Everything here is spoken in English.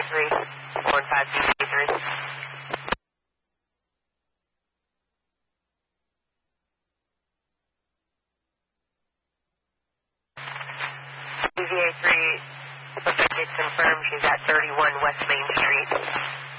DVA3, 415 DVA3. DVA3, subject is confirmed. She's at 31 West Main Street.